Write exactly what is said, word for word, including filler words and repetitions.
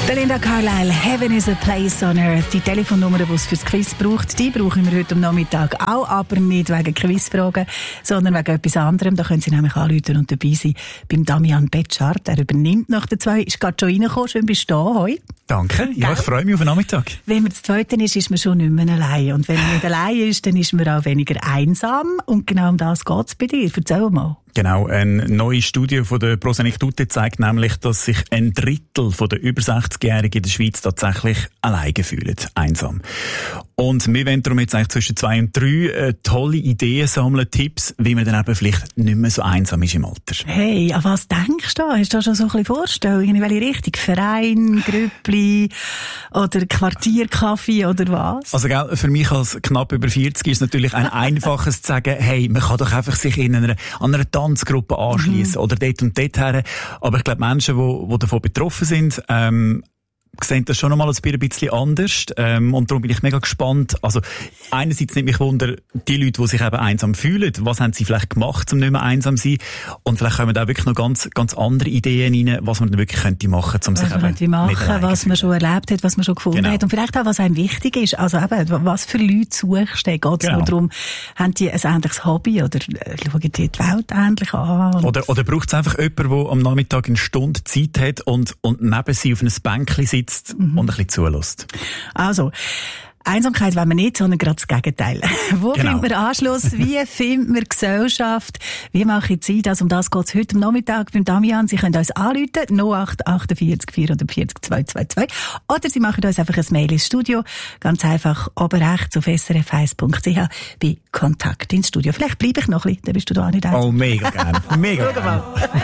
Linda Carlisle, Heaven is a place on earth. Die Telefonnummer, die es für das Quiz braucht, die brauchen wir heute am Nachmittag auch, aber nicht wegen Quizfragen, sondern wegen etwas anderem. Da können Sie nämlich anrufen und dabei sein beim Damian Betschart. Er übernimmt nach der zwei, ist gerade schon reingekommen, schön bist du da, hoi. Danke, ja, ich freue mich auf den Nachmittag. Wenn man das Zweite ist, ist man schon nicht mehr allein. Und wenn man nicht allein ist, dann ist man auch weniger einsam. Und genau um das geht es bei dir. Erzähl mal. Genau, eine neue Studie von der Prosenektute zeigt nämlich, dass sich ein Drittel der über sechzigjährigen in der Schweiz tatsächlich alleine fühlen, einsam. Und wir wollen darum jetzt eigentlich zwischen zwei und drei äh, tolle Ideen sammeln, Tipps, wie man dann eben vielleicht nicht mehr so einsam ist im Alter. Hey, an was denkst du? Hast du da schon so ein bisschen Vorstellungen? In welche Richtung? Verein, Grüppli oder Quartierkaffee oder was? Also gell, für mich als knapp über vierzig ist es natürlich ein einfaches zu sagen, hey, man kann doch einfach sich in einer, an einer Tanzgruppe anschließen mhm. oder dort und dort her. Aber ich glaube, Menschen, die, die davon betroffen sind, ähm, sehen das schon noch mal ein bisschen anders. Ähm, und darum bin ich mega gespannt. Also, einerseits nimmt mich Wunder, die Leute, die sich eben einsam fühlen, was haben sie vielleicht gemacht, um nicht mehr einsam zu sein? Und vielleicht kommen da wirklich noch ganz, ganz andere Ideen rein, was man dann wirklich könnte machen, um sich was eben machen, nicht alleine was man schon erlebt hat, was man schon gefunden genau. hat. Und vielleicht auch, was einem wichtig ist. Also eben, was für Leute suchst du? Geht es genau. nur darum, haben die ein ähnliches Hobby oder schauen die die Welt ähnlich an? Oder, oder braucht es einfach jemanden, der am Nachmittag eine Stunde Zeit hat und, und neben sie auf einem Bänkchen sitzt mhm. und ein bisschen zulässt? Also, Einsamkeit wollen wir nicht, sondern gerade das Gegenteil. Wo genau. findet man Anschluss? Wie findet man Gesellschaft? Wie mache ich Zeit? Also um das geht es heute am Nachmittag beim Damian. Sie können uns anrufen, null acht achtundvierzig vierundvierzig zweihundertzweiundzwanzig. Oder Sie machen uns einfach ein Mail ins Studio. Ganz einfach oben rechts auf s r f eins punkt c h bei Kontakt ins Studio. Vielleicht bleibe ich noch ein bisschen, dann bist du da nicht ein. Oh, mega gerne. Mega gerne.